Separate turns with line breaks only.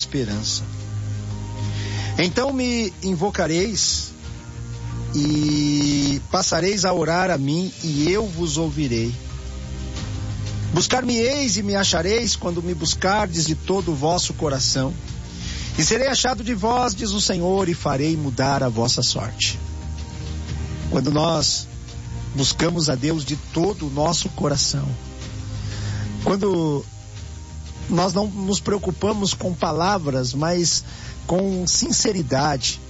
esperança. Então me invocareis e passareis a orar a mim, e eu vos ouvirei. Buscar-me-eis e me achareis quando me buscardes de todo o vosso coração. E serei achado de vós, diz o Senhor, e farei mudar a vossa sorte. Quando nós buscamos a Deus de todo o nosso coração, quando nós não nos preocupamos com palavras, mas com sinceridade,